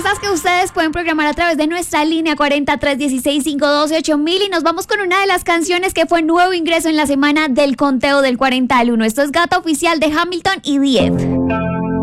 encuestas que ustedes pueden programar a través de nuestra línea 40-316-512-8000 y nos vamos con una de las canciones que fue nuevo ingreso en la semana del conteo del 40 al 1. Esto es Gata Oficial de Hamilton y Diez.